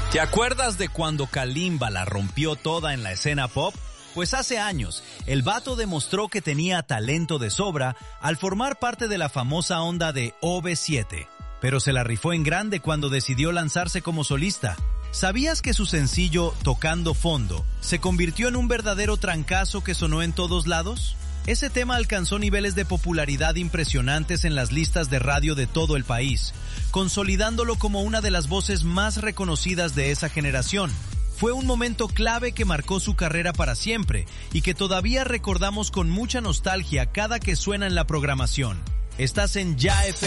¿Te acuerdas de cuando Kalimba la rompió toda en la escena pop? Pues hace años, el vato demostró que tenía talento de sobra al formar parte de la famosa onda de OV7, pero se la rifó en grande cuando decidió lanzarse como solista. ¿Sabías que su sencillo Tocando Fondo se convirtió en un verdadero trancazo que sonó en todos lados? Ese tema alcanzó niveles de popularidad impresionantes en las listas de radio de todo el país, consolidándolo como una de las voces más reconocidas de esa generación. Fue un momento clave que marcó su carrera para siempre y que todavía recordamos con mucha nostalgia cada que suena en la programación. Estás en Ya FM.